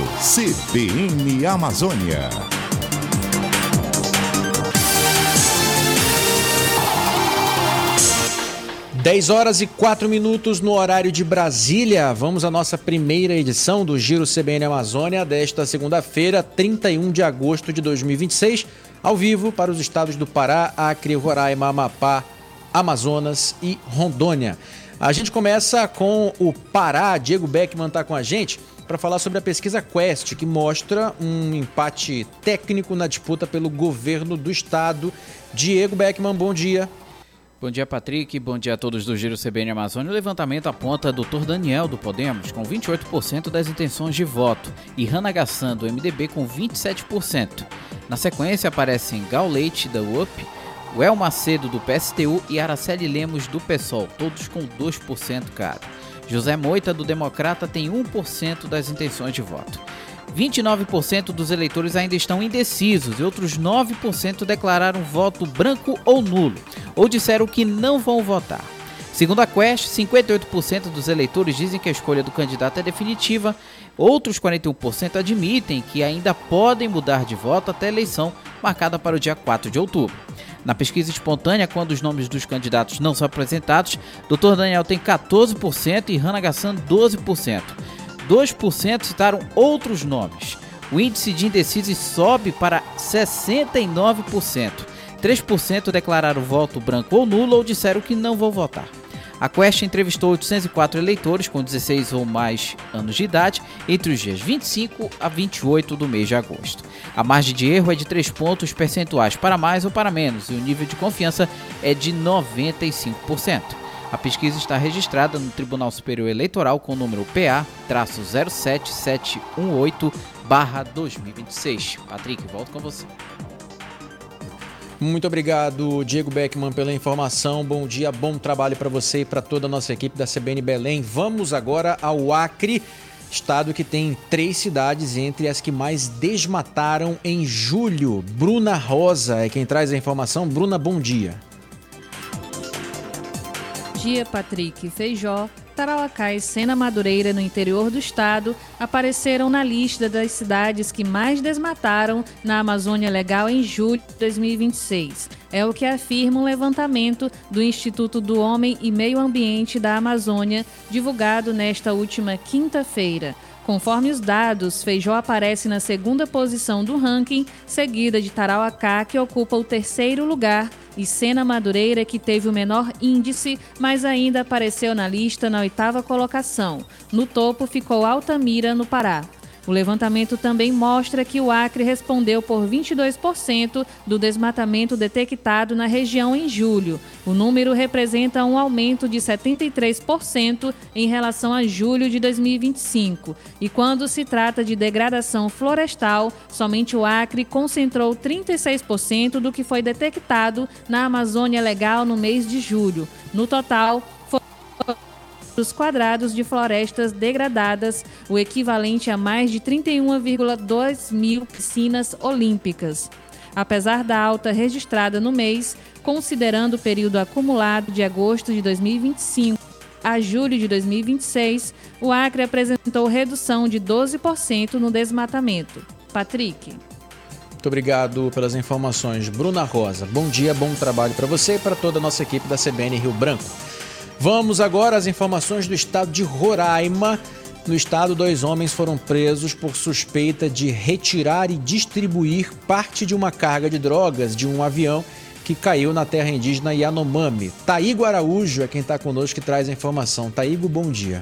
CBN Amazônia. Dez horas e 4 minutos no horário de Brasília. Vamos à nossa primeira edição do Giro CBN Amazônia desta segunda-feira, 31 de agosto de 2026, ao vivo para os estados do Pará, Acre, Roraima, Amapá, Amazonas e Rondônia. A gente começa com o Pará. Diego Beckman está com a gente para falar sobre a pesquisa Quest, que mostra um empate técnico na disputa pelo governo do estado. Diego Beckman, bom dia. Bom dia, Patrick. Bom dia a todos do Giro CBN Amazônia. O levantamento aponta Dr. Daniel, do Podemos, com 28% das intenções de voto e Rana Gassan, do MDB, com 27%. Na sequência, aparecem Gal Leite, da UP, Well Macedo, do PSTU, e Araceli Lemos, do PSOL, todos com 2% cada. José Moita, do Democrata, tem 1% das intenções de voto. 29% dos eleitores ainda estão indecisos e outros 9% declararam voto branco ou nulo, ou disseram que não vão votar. Segundo a Quest, 58% dos eleitores dizem que a escolha do candidato é definitiva, outros 41% admitem que ainda podem mudar de voto até a eleição marcada para o dia 4 de outubro. Na pesquisa espontânea, quando os nomes dos candidatos não são apresentados, Dr. Daniel tem 14% e Rana Gassan 12%. 2% citaram outros nomes. O índice de indecisos sobe para 69%. 3% declararam voto branco ou nulo ou disseram que não vão votar. A Quest entrevistou 804 eleitores com 16 ou mais anos de idade entre os dias 25 a 28 do mês de agosto. A margem de erro é de 3 pontos percentuais para mais ou para menos e o nível de confiança é de 95%. A pesquisa está registrada no Tribunal Superior Eleitoral com o número PA-07718/2026. Patrick, volto com você. Muito obrigado, Diego Beckman, pela informação. Bom dia, bom trabalho para você e para toda a nossa equipe da CBN Belém. Vamos agora ao Acre, estado que tem 3 cidades entre as que mais desmataram em julho. Bruna Rosa é quem traz a informação. Bruna, bom dia. Dia, Patrick. Feijó, Tarauacá e Sena Madureira, no interior do estado, apareceram na lista das cidades que mais desmataram na Amazônia Legal em julho de 2026. É o que afirma um levantamento do Instituto do Homem e Meio Ambiente da Amazônia, divulgado nesta última quinta-feira. Conforme os dados, Feijó aparece na 2ª posição do ranking, seguida de Tarauacá, que ocupa o 3º lugar, e Sena Madureira, que teve o menor índice, mas ainda apareceu na lista na 8ª colocação. No topo ficou Altamira, no Pará. O levantamento também mostra que o Acre respondeu por 22% do desmatamento detectado na região em julho. O número representa um aumento de 73% em relação a julho de 2025. E quando se trata de degradação florestal, somente o Acre concentrou 36% do que foi detectado na Amazônia Legal no mês de julho. No total, quadrados de florestas degradadas, o equivalente a mais de 31,2 mil piscinas olímpicas. Apesar da alta registrada no mês, considerando o período acumulado de agosto de 2025 a julho de 2026, o Acre apresentou redução de 12% no desmatamento. Patrick. Muito obrigado pelas informações, Bruna Rosa. Bom dia, bom trabalho para você e para toda a nossa equipe da CBN Rio Branco. Vamos agora às informações do estado de Roraima. No estado, 2 homens foram presos por suspeita de retirar e distribuir parte de uma carga de drogas de um avião que caiu na terra indígena Yanomami. Taigo Araújo é quem está conosco, que traz a informação. Taigo, bom dia.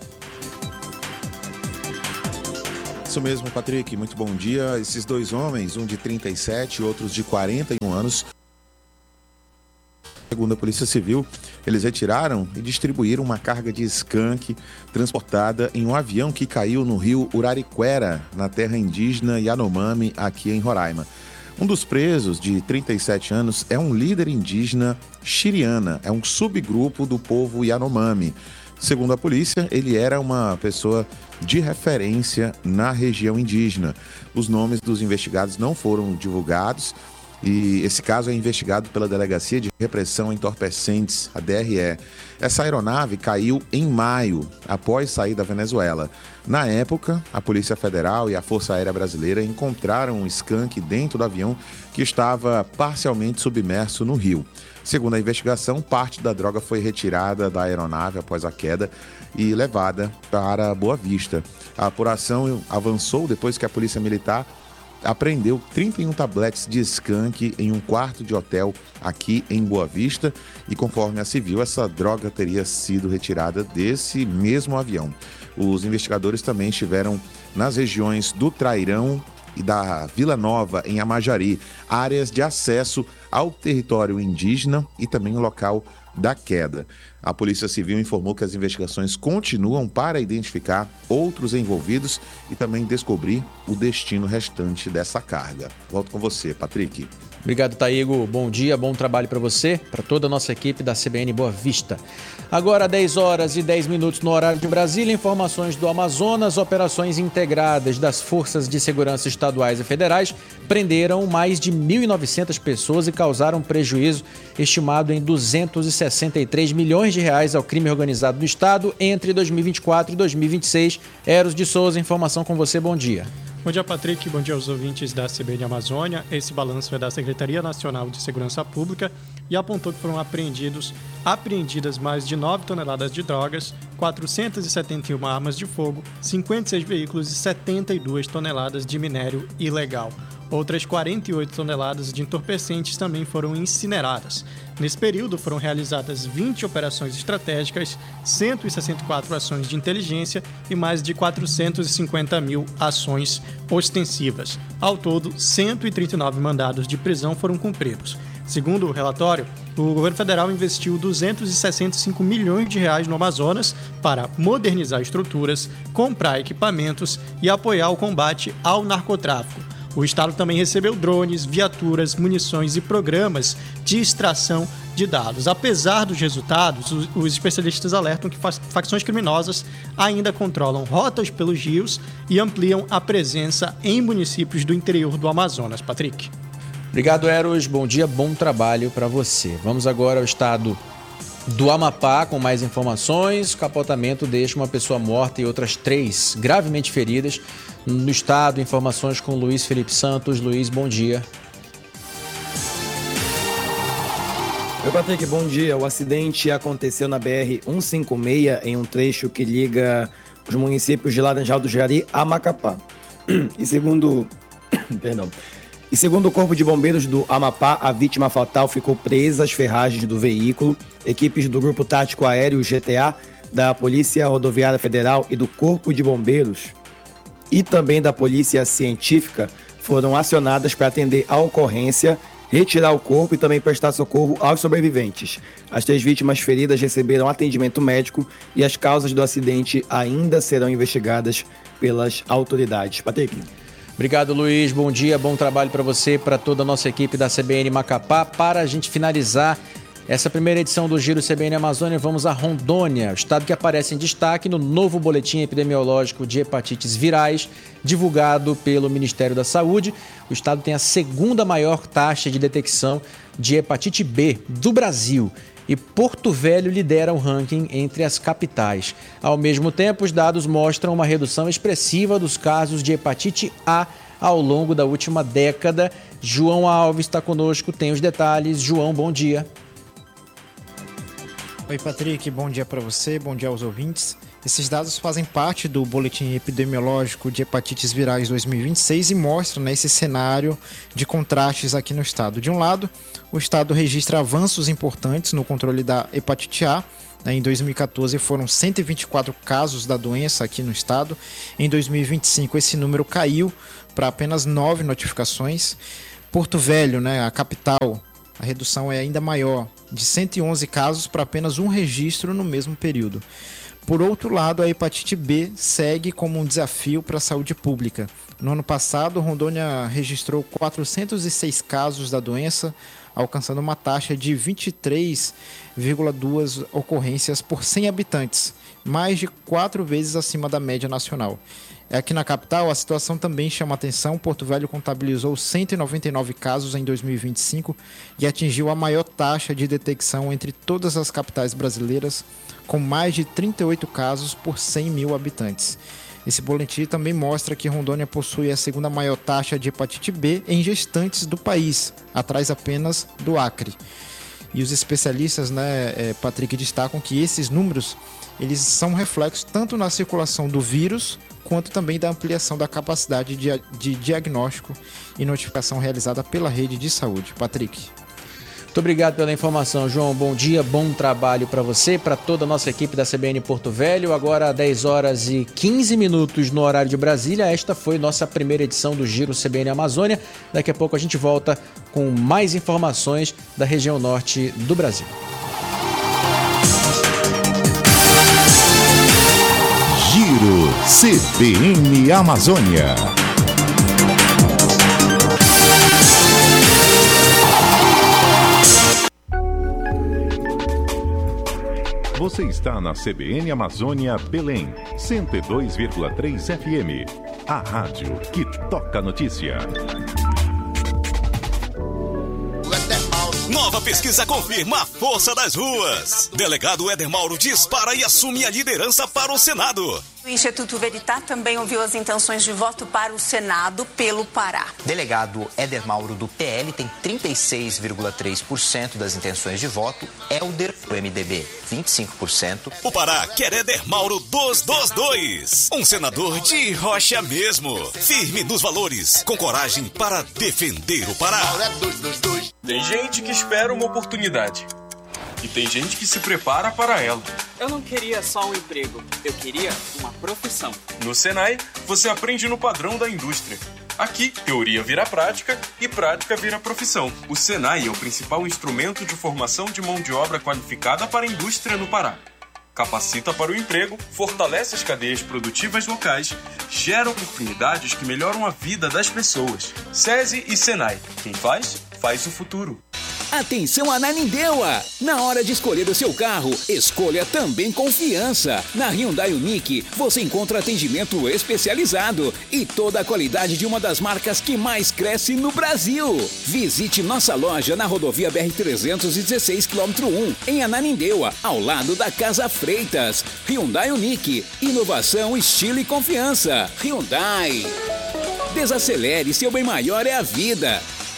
Isso mesmo, Patrick. Muito bom dia. Esses 2 homens, um de 37 e outros de 41 anos, segundo a Polícia Civil, eles retiraram e distribuíram uma carga de skunk transportada em um avião que caiu no rio Urariquera, na terra indígena Yanomami, aqui em Roraima. Um dos presos, de 37 anos, é um líder indígena Xiriana, é um subgrupo do povo Yanomami. Segundo a polícia, ele era uma pessoa de referência na região indígena. Os nomes dos investigados não foram divulgados E esse caso é investigado pela Delegacia de Repressão a Entorpecentes, a DRE. Essa aeronave caiu em maio, após sair da Venezuela. Na época, a Polícia Federal e a Força Aérea Brasileira encontraram um skunk dentro do avião que estava parcialmente submerso no rio. Segundo a investigação, parte da droga foi retirada da aeronave após a queda e levada para Boa Vista. A apuração avançou depois que a Polícia Militar apreendeu 31 tabletes de skunk em um quarto de hotel aqui em Boa Vista e, conforme a civil, essa droga teria sido retirada desse mesmo avião. Os investigadores também estiveram nas regiões do Trairão e da Vila Nova, em Amajari, áreas de acesso ao território indígena e também o local da queda. A Polícia Civil informou que as investigações continuam para identificar outros envolvidos e também descobrir o destino restante dessa carga. Volto com você, Patrick. Obrigado, Taigo. Bom dia, bom trabalho para você, para toda a nossa equipe da CBN Boa Vista. Agora, 10 horas e 10 minutos no horário de Brasília, informações do Amazonas. Operações integradas das Forças de Segurança Estaduais e Federais prenderam mais de 1.900 pessoas e causaram prejuízo estimado em 263 milhões de reais ao crime organizado do Estado entre 2024 e 2026. Eros de Souza, informação com você, bom dia. Bom dia, Patrick. Bom dia aos ouvintes da CBN Amazônia. Esse balanço é da Secretaria Nacional de Segurança Pública e apontou que foram apreendidas mais de 9 toneladas de drogas, 471 armas de fogo, 56 veículos e 72 toneladas de minério ilegal. Outras 48 toneladas de entorpecentes também foram incineradas. Nesse período, foram realizadas 20 operações estratégicas, 164 ações de inteligência e mais de 450 mil ações ostensivas. Ao todo, 139 mandados de prisão foram cumpridos. Segundo o relatório, o governo federal investiu 265 milhões de reais no Amazonas para modernizar estruturas, comprar equipamentos e apoiar o combate ao narcotráfico. O Estado também recebeu drones, viaturas, munições e programas de extração de dados. Apesar dos resultados, os especialistas alertam que facções criminosas ainda controlam rotas pelos rios e ampliam a presença em municípios do interior do Amazonas. Patrick. Obrigado, Eros. Bom dia, bom trabalho para você. Vamos agora ao estado do Amapá com mais informações. Capotamento deixa uma pessoa morta e outras 3 gravemente feridas no estado. Informações com Luiz Felipe Santos. Luiz, bom dia. Oi, Patrick, bom dia. O acidente aconteceu na BR-156 em um trecho que liga os municípios de Laranjal do Jari a Macapá. E segundo o Corpo de Bombeiros do Amapá, a vítima fatal ficou presa às ferragens do veículo. Equipes do Grupo Tático Aéreo GTA, da Polícia Rodoviária Federal e do Corpo de Bombeiros e também da Polícia Científica foram acionadas para atender a ocorrência, retirar o corpo e também prestar socorro aos sobreviventes. As 3 vítimas feridas receberam atendimento médico e as causas do acidente ainda serão investigadas pelas autoridades. Patrick. Obrigado, Luiz. Bom dia, bom trabalho para você, para toda a nossa equipe da CBN Macapá. Para a gente finalizar essa primeira edição do Giro CBN Amazônia, vamos a Rondônia, o estado que aparece em destaque no novo boletim epidemiológico de hepatites virais, divulgado pelo Ministério da Saúde. O estado tem a 2ª maior taxa de detecção de hepatite B do Brasil. E Porto Velho lidera o ranking entre as capitais. Ao mesmo tempo, os dados mostram uma redução expressiva dos casos de hepatite A ao longo da última década. João Alves está conosco, tem os detalhes. João, bom dia. Oi, Patrick, bom dia para você, bom dia aos ouvintes. Esses dados fazem parte do Boletim Epidemiológico de Hepatites Virais 2026 e mostram esse cenário de contrastes aqui no estado. De um lado, o estado registra avanços importantes no controle da hepatite A. Em 2014 foram 124 casos da doença aqui no estado. Em 2025 esse número caiu para apenas 9 notificações. Porto Velho, a capital, a redução é ainda maior, de 111 casos para apenas 1 registro no mesmo período. Por outro lado, a hepatite B segue como um desafio para a saúde pública. No ano passado, Rondônia registrou 406 casos da doença, alcançando uma taxa de 23,2 ocorrências por 100 habitantes. mais de 4 vezes acima da média nacional. Aqui na capital, a situação também chama atenção. Porto Velho contabilizou 199 casos em 2025 e atingiu a maior taxa de detecção entre todas as capitais brasileiras, com mais de 38 casos por 100 mil habitantes. Esse boletim também mostra que Rondônia possui a segunda maior taxa de hepatite B em gestantes do país, atrás apenas do Acre. E os especialistas, Patrick, destacam que esses números eles são reflexos tanto na circulação do vírus quanto também da ampliação da capacidade de diagnóstico e notificação realizada pela rede de saúde. Patrick. Muito obrigado pela informação, João. Bom dia, bom trabalho para você, para toda a nossa equipe da CBN Porto Velho. Agora 10 horas e 15 minutos no horário de Brasília. Esta foi nossa primeira edição do Giro CBN Amazônia. Daqui a pouco a gente volta com mais informações da região norte do Brasil. Giro CBN Amazônia. Você está na CBN Amazônia Belém, 102,3 FM. A rádio que toca notícia. Nova pesquisa confirma a força das ruas. Delegado Éder Mauro dispara e assume a liderança para o Senado. O Instituto Veritá também ouviu as intenções de voto para o Senado pelo Pará. Delegado Éder Mauro do PL tem 36,3% das intenções de voto. Helder do MDB, 25%. O Pará quer Éder Mauro 222. Um senador de rocha mesmo. Firme nos valores, com coragem para defender o Pará. Tem gente que espera uma oportunidade. E tem gente que se prepara para ela. Eu não queria só um emprego, eu queria uma profissão. No Senai, você aprende no padrão da indústria. Aqui, teoria vira prática e prática vira profissão. O Senai é o principal instrumento de formação de mão de obra qualificada para a indústria no Pará. Capacita para o emprego, fortalece as cadeias produtivas locais, gera oportunidades que melhoram a vida das pessoas. SESI e Senai. Quem faz, faz o futuro. Atenção Ananindeua! Na hora de escolher o seu carro, escolha também confiança. Na Hyundai Unique, você encontra atendimento especializado e toda a qualidade de uma das marcas que mais cresce no Brasil. Visite nossa loja na rodovia BR-316, km 1, em Ananindeua, ao lado da Casa Freitas. Hyundai Unique, inovação, estilo e confiança. Hyundai. Desacelere, seu bem maior é a vida.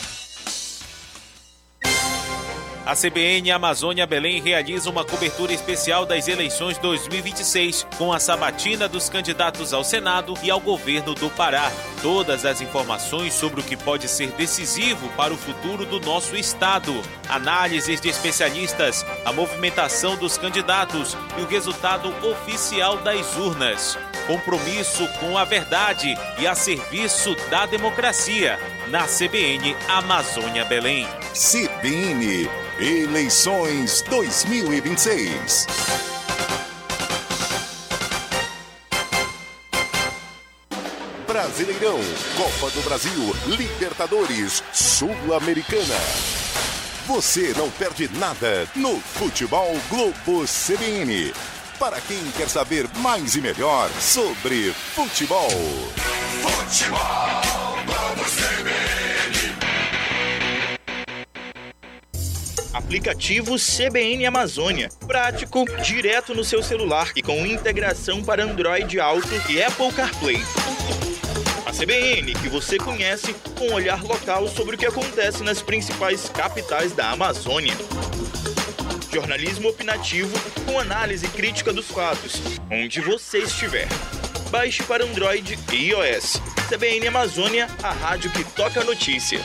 A CBN Amazônia Belém realiza uma cobertura especial das eleições 2026, com a sabatina dos candidatos ao Senado e ao governo do Pará. Todas as informações sobre o que pode ser decisivo para o futuro do nosso estado. Análises de especialistas, a movimentação dos candidatos e o resultado oficial das urnas. Compromisso com a verdade e a serviço da democracia. Na CBN Amazônia Belém. CBN Eleições 2026. Brasileirão, Copa do Brasil, Libertadores, Sul-Americana. Você não perde nada no Futebol Globo CBN. Para quem quer saber mais e melhor sobre futebol. Futebol Globo CBN. Aplicativo CBN Amazônia. Prático, direto no seu celular e com integração para Android Auto e Apple CarPlay. A CBN que você conhece com um olhar local sobre o que acontece nas principais capitais da Amazônia. Jornalismo opinativo com análise crítica dos fatos, onde você estiver. Baixe para Android e iOS. CBN Amazônia, a rádio que toca a notícia.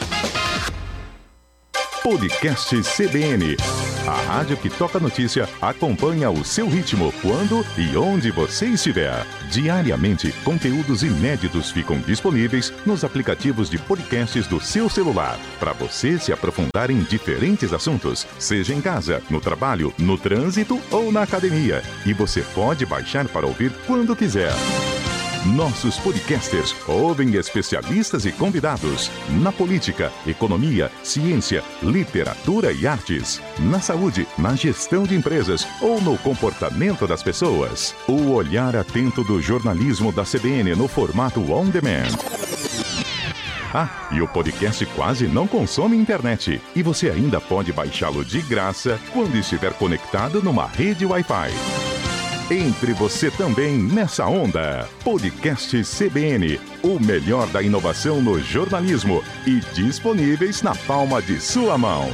Podcast CBN. A rádio que toca notícia acompanha o seu ritmo, quando e onde você estiver. Diariamente, conteúdos inéditos ficam disponíveis nos aplicativos de podcasts do seu celular, para você se aprofundar em diferentes assuntos, seja em casa, no trabalho, no trânsito ou na academia. E você pode baixar para ouvir quando quiser. Nossos podcasters ouvem especialistas e convidados na política, economia, ciência, literatura e artes, na saúde, na gestão de empresas ou no comportamento das pessoas. O olhar atento do jornalismo da CBN no formato on demand. Ah, e o podcast quase não consome internet. E você ainda pode baixá-lo de graça quando estiver conectado numa rede Wi-Fi. Entre você também nessa onda. Podcast CBN, o melhor da inovação no jornalismo e disponíveis na palma de sua mão.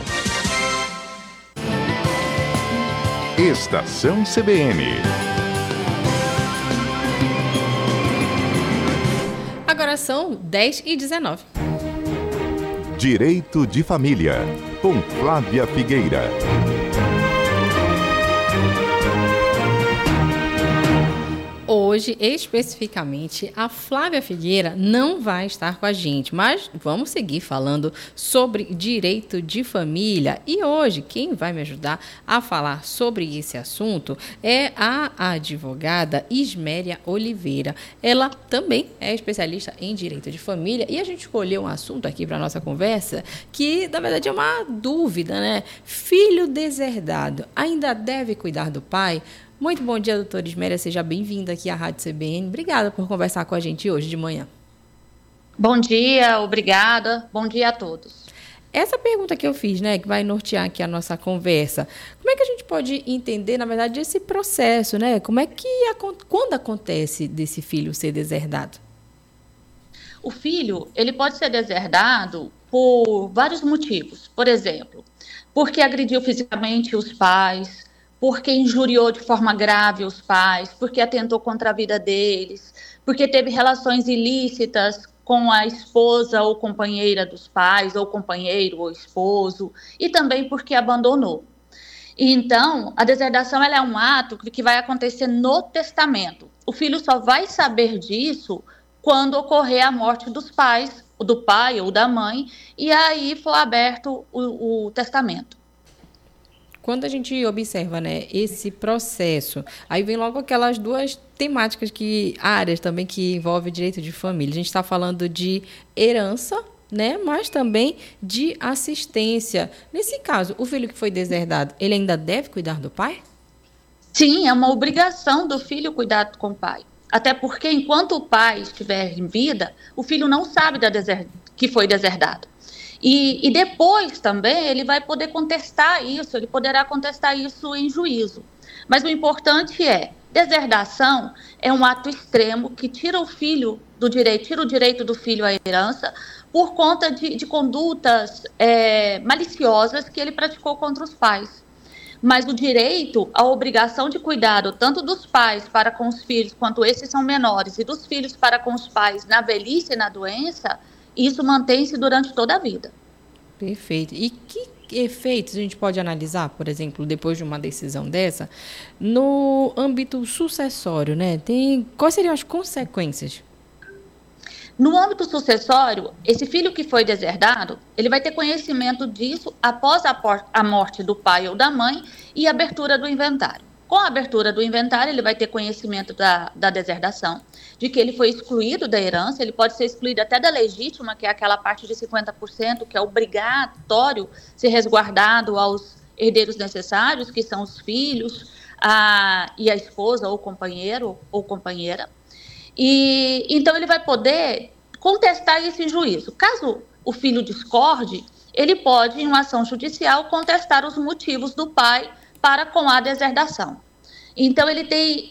Estação CBN. Agora são 10h19. Direito de Família, com Flávia Figueira. Hoje, especificamente, a Flávia Figueira não vai estar com a gente, mas vamos seguir falando sobre direito de família. E hoje, quem vai me ajudar a falar sobre esse assunto é a advogada Isméria Oliveira. Ela também é especialista em direito de família e a gente escolheu um assunto aqui para a nossa conversa que, na verdade, é uma dúvida, né? Filho deserdado ainda deve cuidar do pai? Muito bom dia, doutora Isméria. Seja bem-vinda aqui à Rádio CBN. Obrigada por conversar com a gente hoje de manhã. Bom dia, obrigada. Bom dia a todos. Essa pergunta que eu fiz, né, que vai nortear aqui a nossa conversa, como é que a gente pode entender, na verdade, esse processo, né? Quando acontece desse filho ser deserdado? O filho, ele pode ser deserdado por vários motivos. Por exemplo, porque agrediu fisicamente os pais, porque injuriou de forma grave os pais, porque atentou contra a vida deles, porque teve relações ilícitas com a esposa ou companheira dos pais, ou companheiro ou esposo, e também porque abandonou. Então, a deserdação ela é um ato que vai acontecer no testamento. O filho só vai saber disso quando ocorrer a morte dos pais, do pai ou da mãe, e aí for aberto o testamento. Quando a gente observa, né, esse processo, aí vem logo aquelas duas temáticas, áreas também que envolvem direito de família. A gente está falando de herança, né, mas também de assistência. Nesse caso, o filho que foi deserdado, ele ainda deve cuidar do pai? Sim, é uma obrigação do filho cuidar com o pai. Até porque, enquanto o pai estiver em vida, o filho não sabe que foi deserdado. E depois também ele vai poder contestar isso, ele poderá contestar isso em juízo. Mas o importante deserdação é um ato extremo que tira o filho do direito, tira o direito do filho à herança por conta de condutas maliciosas que ele praticou contra os pais. Mas o direito, a obrigação de cuidado tanto dos pais para com os filhos, quanto esses são menores, e dos filhos para com os pais na velhice e na doença, isso mantém-se durante toda a vida. Perfeito. E que efeitos a gente pode analisar, por exemplo, depois de uma decisão dessa, no âmbito sucessório, né? Quais seriam as consequências? No âmbito sucessório, esse filho que foi deserdado, ele vai ter conhecimento disso após a morte do pai ou da mãe e a abertura do inventário. Com a abertura do inventário, ele vai ter conhecimento da deserdação, de que ele foi excluído da herança, ele pode ser excluído até da legítima, que é aquela parte de 50%, que é obrigatório ser resguardado aos herdeiros necessários, que são os filhos e a esposa ou companheiro ou companheira. E então ele vai poder contestar esse juízo. Caso o filho discorde, ele pode, em uma ação judicial, contestar os motivos do pai para com a deserdação. Então, ele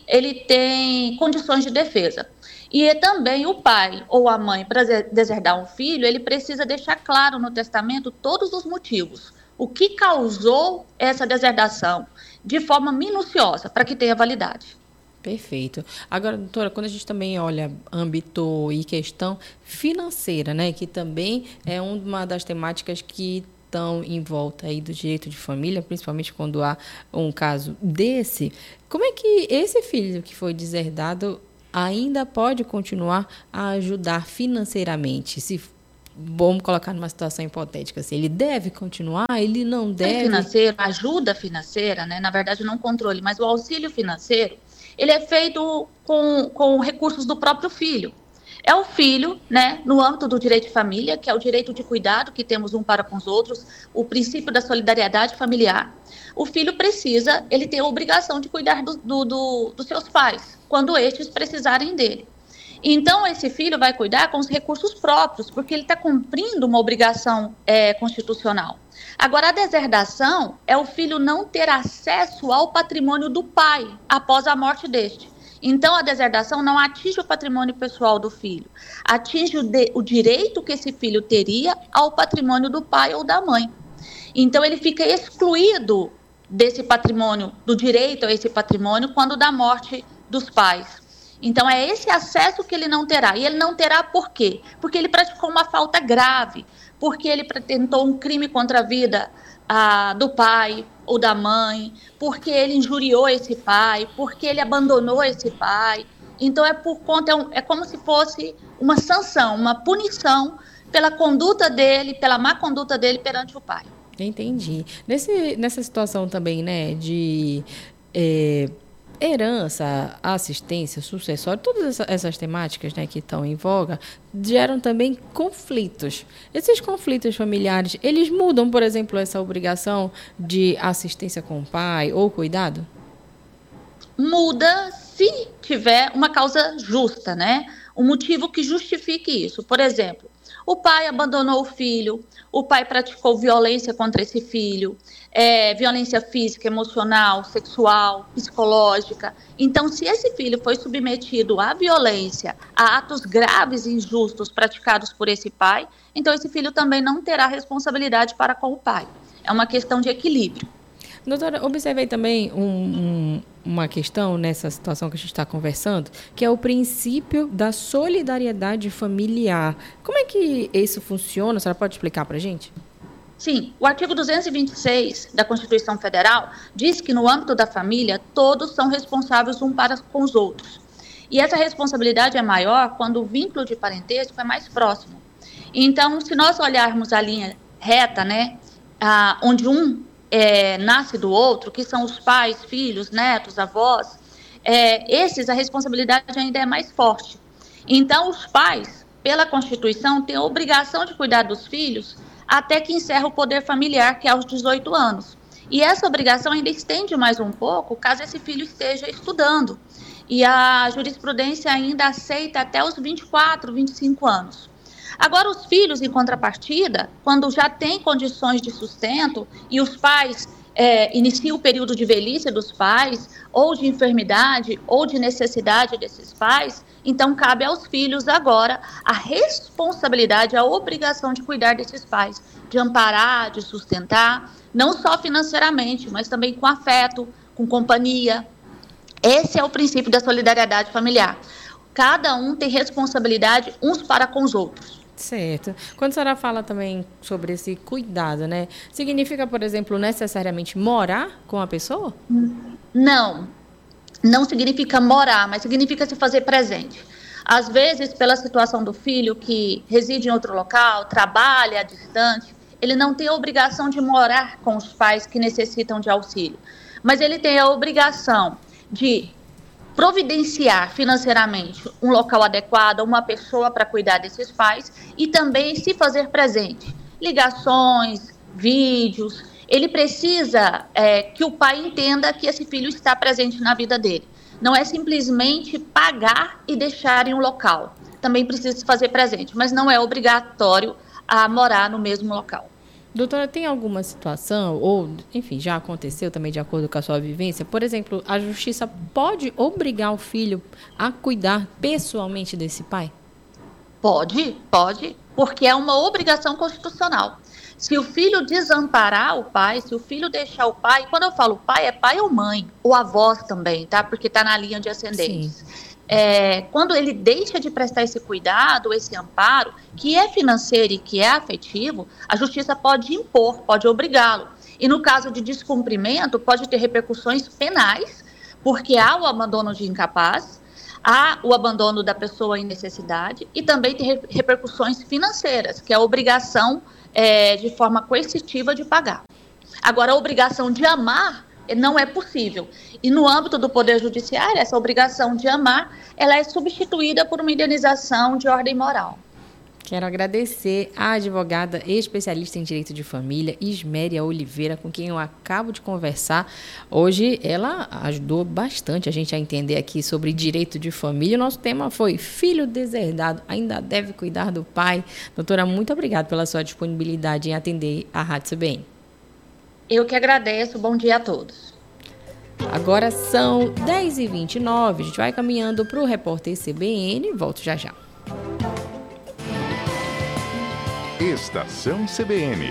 tem condições de defesa. E também o pai ou a mãe, para deserdar um filho, ele precisa deixar claro no testamento todos os motivos. O que causou essa deserdação, de forma minuciosa, para que tenha validade. Perfeito. Agora, doutora, quando a gente também olha âmbito e questão financeira, né, que também é uma das temáticas que estão em volta aí do direito de família, principalmente quando há um caso desse, como é que esse filho que foi deserdado ainda pode continuar a ajudar financeiramente? Vamos colocar numa situação hipotética, assim, ele deve continuar, ele não deve? Ajuda financeira, né? Na verdade não controle, mas o auxílio financeiro, ele é feito com recursos do próprio filho. É o filho, né, no âmbito do direito de família, que é o direito de cuidado que temos um para com os outros, o princípio da solidariedade familiar. O filho precisa, ele tem a obrigação de cuidar dos seus pais, quando estes precisarem dele. Então, esse filho vai cuidar com os recursos próprios, porque ele está cumprindo uma obrigação constitucional. Agora, a deserdação é o filho não ter acesso ao patrimônio do pai após a morte deste. Então, a deserdação não atinge o patrimônio pessoal do filho, atinge o direito que esse filho teria ao patrimônio do pai ou da mãe. Então, ele fica excluído desse patrimônio, do direito a esse patrimônio, quando da morte dos pais. Então, é esse acesso que ele não terá. E ele não terá por quê? Porque ele praticou uma falta grave, porque ele tentou um crime contra a vida do pai ou da mãe, porque ele injuriou esse pai, porque ele abandonou esse pai. Então, é como se fosse uma sanção, uma punição pela conduta dele, pela má conduta dele perante o pai. Entendi. Nessa situação também, né, de herança, assistência, sucessório, todas essas temáticas, né, que estão em voga, geram também conflitos. Esses conflitos familiares, eles mudam, por exemplo, essa obrigação de assistência com o pai ou cuidado? Muda se tiver uma causa justa, né? Um motivo que justifique isso. Por exemplo, o pai abandonou o filho, o pai praticou violência contra esse filho, violência física, emocional, sexual, psicológica. Então, se esse filho foi submetido à violência, a atos graves e injustos praticados por esse pai, então esse filho também não terá responsabilidade para com o pai. É uma questão de equilíbrio. Doutora, observei também uma questão nessa situação que a gente está conversando, que é o princípio da solidariedade familiar. Como é que isso funciona? A senhora pode explicar para a gente? Sim, o artigo 226 da Constituição Federal diz que no âmbito da família todos são responsáveis um para com os outros. E essa responsabilidade é maior quando o vínculo de parentesco é mais próximo. Então, se nós olharmos a linha reta, né, onde um nasce do outro, que são os pais, filhos, netos, avós, a responsabilidade ainda é mais forte. Então, os pais, pela Constituição, têm a obrigação de cuidar dos filhos até que encerra o poder familiar, que é aos 18 anos. E essa obrigação ainda estende mais um pouco, caso esse filho esteja estudando. E a jurisprudência ainda aceita até os 24, 25 anos. Agora, os filhos, em contrapartida, quando já têm condições de sustento e os pais iniciam o período de velhice dos pais, ou de enfermidade, ou de necessidade desses pais, então cabe aos filhos agora a responsabilidade, a obrigação de cuidar desses pais, de amparar, de sustentar, não só financeiramente, mas também com afeto, com companhia. Esse é o princípio da solidariedade familiar. Cada um tem responsabilidade uns para com os outros. Certo. Quando a senhora fala também sobre esse cuidado, né? Significa, por exemplo, necessariamente morar com a pessoa? Não. Não significa morar, mas significa se fazer presente. Às vezes, pela situação do filho que reside em outro local, trabalha distante, ele não tem a obrigação de morar com os pais que necessitam de auxílio. Mas ele tem a obrigação de providenciar financeiramente um local adequado, uma pessoa para cuidar desses pais e também se fazer presente. Ligações, vídeos. Ele precisa que o pai entenda que esse filho está presente na vida dele. Não é simplesmente pagar e deixar em um local. Também precisa se fazer presente, mas não é obrigatório a morar no mesmo local. Doutora, tem alguma situação, ou, enfim, já aconteceu também de acordo com a sua vivência? Por exemplo, a justiça pode obrigar o filho a cuidar pessoalmente desse pai? Pode, porque é uma obrigação constitucional. Se o filho desamparar o pai, se o filho deixar o pai, quando eu falo pai, é pai ou mãe, ou avós também, tá? Porque está na linha de ascendentes. Quando ele deixa de prestar esse cuidado, esse amparo, que é financeiro e que é afetivo, a justiça pode impor, pode obrigá-lo. E no caso de descumprimento, pode ter repercussões penais, porque há o abandono de incapaz, há o abandono da pessoa em necessidade e também tem repercussões financeiras, que é a obrigação de forma coercitiva de pagar. Agora, a obrigação de amar não é possível. E no âmbito do Poder Judiciário, essa obrigação de amar, ela é substituída por uma indenização de ordem moral. Quero agradecer à advogada especialista em direito de família, Isméria Oliveira, com quem eu acabo de conversar. Hoje ela ajudou bastante a gente a entender aqui sobre direito de família. O nosso tema foi filho deserdado, ainda deve cuidar do pai. Doutora, muito obrigada pela sua disponibilidade em atender a Rádio CBN. Eu que agradeço. Bom dia a todos. Agora são 10h29. A gente vai caminhando para o repórter CBN. Volto já já. Estação CBN.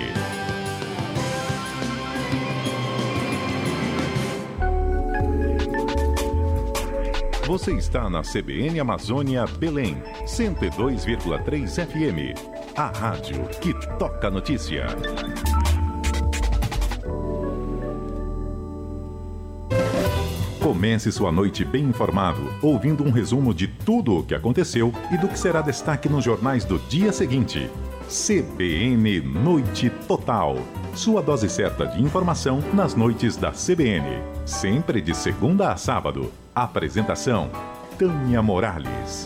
Você está na CBN Amazônia Belém, 102,3 FM. A rádio que toca a notícia. Comece sua noite bem informado, ouvindo um resumo de tudo o que aconteceu e do que será destaque nos jornais do dia seguinte. CBN Noite Total. Sua dose certa de informação nas noites da CBN. Sempre de segunda a sábado. Apresentação: Tânia Morales.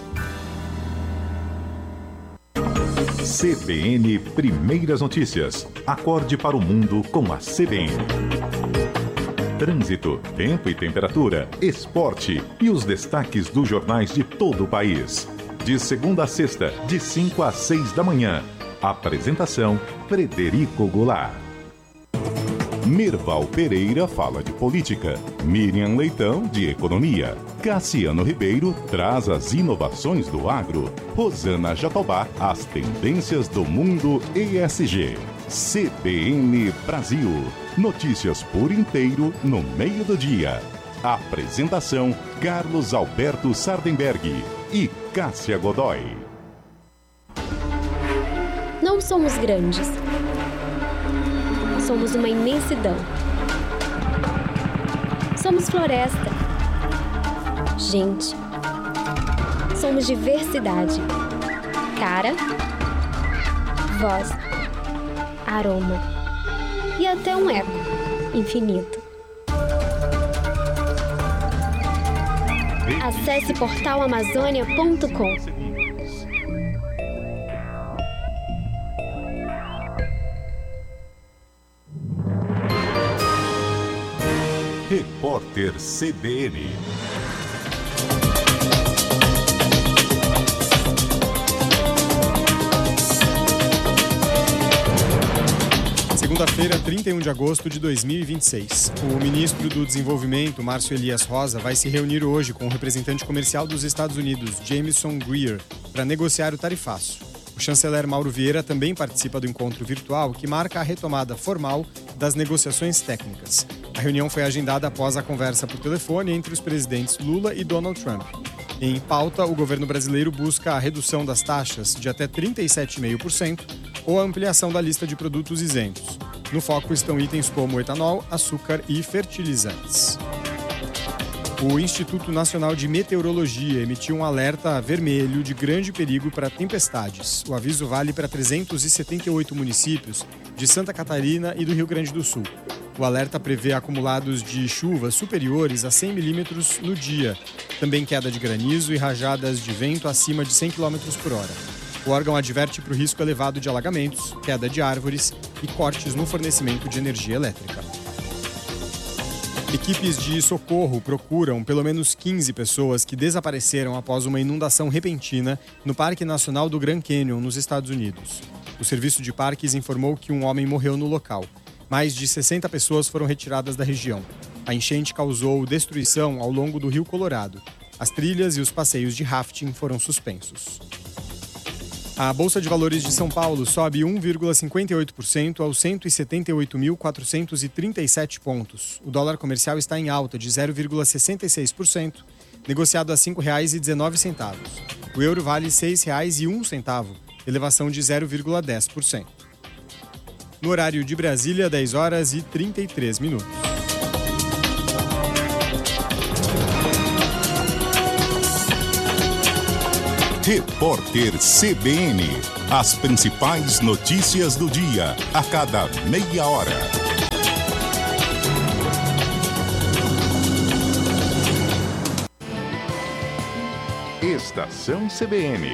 CBN Primeiras Notícias. Acorde para o mundo com a CBN. Trânsito, tempo e temperatura, esporte e os destaques dos jornais de todo o país. De segunda a sexta, de 5 às 6 da manhã. Apresentação: Frederico Goulart. Merval Pereira fala de política. Miriam Leitão, de economia. Cassiano Ribeiro traz as inovações do agro. Rosana Jatobá, as tendências do mundo ESG. CBN Brasil. Notícias por inteiro no meio do dia. Apresentação: Carlos Alberto Sardenberg e Cássia Godoy. Não somos grandes. Somos uma imensidão. Somos floresta. Gente. Somos diversidade. Cara. Voz. Aroma. E até um eco infinito. Acesse portalamazônia.com. Repórter CBN. Segunda-feira, 31 de agosto de 2026. O ministro do Desenvolvimento, Márcio Elias Rosa, vai se reunir hoje com o representante comercial dos Estados Unidos, Jameson Greer, para negociar o tarifaço. O chanceler Mauro Vieira também participa do encontro virtual que marca a retomada formal das negociações técnicas. A reunião foi agendada após a conversa por telefone entre os presidentes Lula e Donald Trump. Em pauta, o governo brasileiro busca a redução das taxas de até 37,5% ou a ampliação da lista de produtos isentos. No foco estão itens como etanol, açúcar e fertilizantes. O Instituto Nacional de Meteorologia emitiu um alerta vermelho de grande perigo para tempestades. O aviso vale para 378 municípios de Santa Catarina e do Rio Grande do Sul. O alerta prevê acumulados de chuva superiores a 100 milímetros no dia, também queda de granizo e rajadas de vento acima de 100 km por hora. O órgão adverte para o risco elevado de alagamentos, queda de árvores e cortes no fornecimento de energia elétrica. Equipes de socorro procuram pelo menos 15 pessoas que desapareceram após uma inundação repentina no Parque Nacional do Grand Canyon, nos Estados Unidos. O Serviço de Parques informou que um homem morreu no local. Mais de 60 pessoas foram retiradas da região. A enchente causou destruição ao longo do Rio Colorado. As trilhas e os passeios de rafting foram suspensos. A Bolsa de Valores de São Paulo sobe 1,58% aos 178.437 pontos. O dólar comercial está em alta de 0,66%, negociado a R$ 5,19. O euro vale R$ 6,01, elevação de 0,10%. No horário de Brasília, 10h33. Repórter CBN. As principais notícias do dia, a cada meia hora. Estação CBN.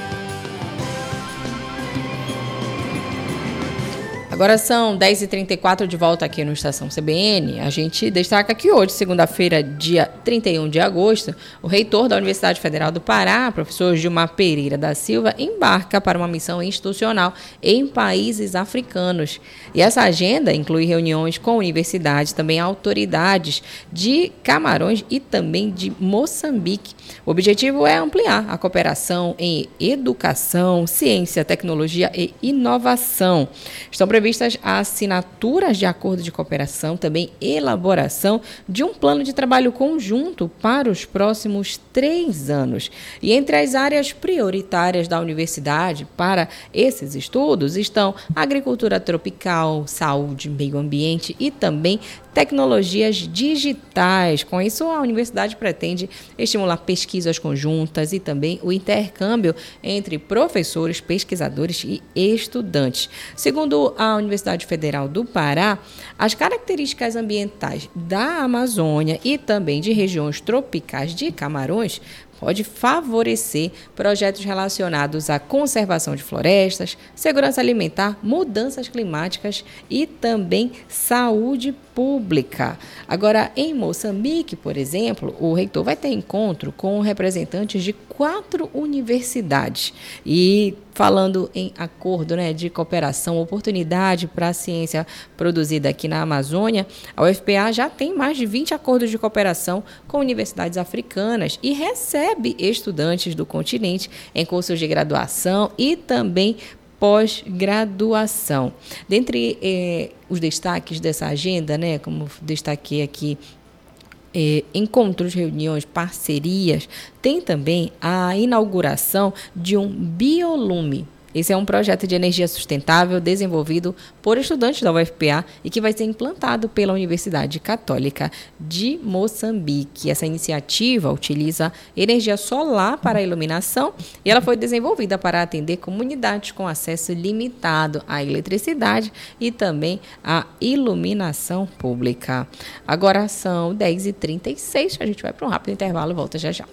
Agora são 10h34, de volta aqui no Estação CBN. A gente destaca que hoje, segunda-feira, dia 31 de agosto, o reitor da Universidade Federal do Pará, professor Gilmar Pereira da Silva, embarca para uma missão institucional em países africanos. E essa agenda inclui reuniões com universidades, também autoridades de Camarões e também de Moçambique. O objetivo é ampliar a cooperação em educação, ciência, tecnologia e inovação. Estão previstas assinaturas de acordo de cooperação, também elaboração de um plano de trabalho conjunto para os próximos 3 anos. E entre as áreas prioritárias da universidade para esses estudos estão agricultura tropical, saúde, meio ambiente e também tecnologias digitais. Com isso, a universidade pretende estimular pesquisas conjuntas e também o intercâmbio entre professores, pesquisadores e estudantes. Segundo a Universidade Federal do Pará, as características ambientais da Amazônia e também de regiões tropicais de Camarões pode favorecer projetos relacionados à conservação de florestas, segurança alimentar, mudanças climáticas e também saúde pública. Agora, em Moçambique, por exemplo, o reitor vai ter encontro com representantes de 4 universidades. E falando em acordo, de cooperação, oportunidade para a ciência produzida aqui na Amazônia, a UFPA já tem mais de 20 acordos de cooperação com universidades africanas e recebe estudantes do continente em cursos de graduação e também pós-graduação. Dentre os destaques dessa agenda, como destaquei aqui, encontros, reuniões, parcerias, tem também a inauguração de um biolume. Esse é um projeto de energia sustentável desenvolvido por estudantes da UFPA e que vai ser implantado pela Universidade Católica de Moçambique. Essa iniciativa utiliza energia solar para a iluminação e ela foi desenvolvida para atender comunidades com acesso limitado à eletricidade e também à iluminação pública. Agora são 10h36, a gente vai para um rápido intervalo e volta já já.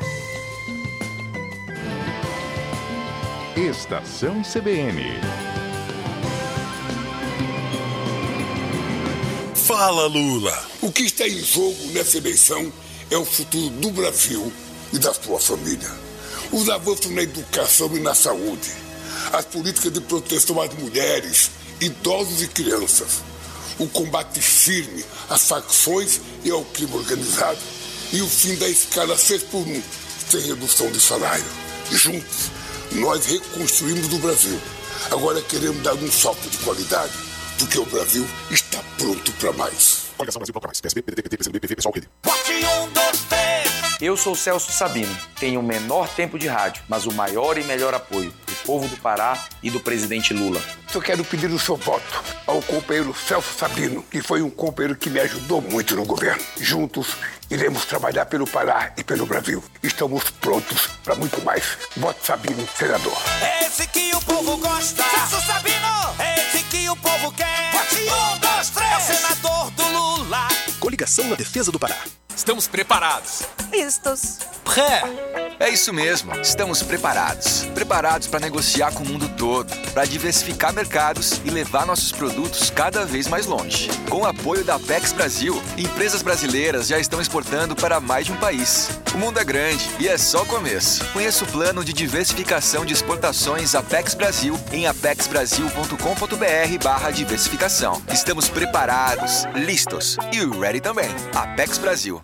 Estação CBN. Fala, Lula! O que está em jogo nessa eleição é o futuro do Brasil e da sua família. Os avanços na educação e na saúde, as políticas de proteção às mulheres, idosos e crianças, o combate firme às facções e ao crime organizado e o fim da escala 6x1, sem redução de salário. Juntos, nós reconstruímos o Brasil. Agora queremos dar um salto de qualidade, porque o Brasil está pronto para mais. Coligação Brasil Bloco Mais. PSB, PDT, PT, PCdoB, PV, PSOL, Rede. Bote 1, 2, 3. Eu sou Celso Sabino. Tenho o menor tempo de rádio, mas o maior e melhor apoio do povo do Pará e do presidente Lula. Eu quero pedir o seu voto ao companheiro Celso Sabino, que foi um companheiro que me ajudou muito no governo. Juntos, iremos trabalhar pelo Pará e pelo Brasil. Estamos prontos para muito mais. Vote Sabino, senador. Esse que o povo gosta. Celso Sabino. Esse que o povo quer. Vote 1, 2, 3. É o senador do Lula. Coligação na defesa do Pará. Estamos preparados. Listos. Pré. É isso mesmo, estamos preparados. Preparados para negociar com o mundo todo, para diversificar mercados e levar nossos produtos cada vez mais longe. Com o apoio da Apex Brasil, empresas brasileiras já estão exportando para mais de um país. O mundo é grande e é só o começo. Conheça o plano de diversificação de exportações Apex Brasil em apexbrasil.com.br/diversificação. Estamos preparados, listos e ready também. Apex Brasil.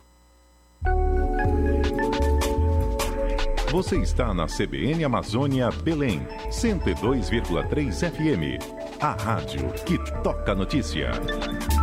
Você está na CBN Amazônia Belém, 102,3 FM. A rádio que toca notícia.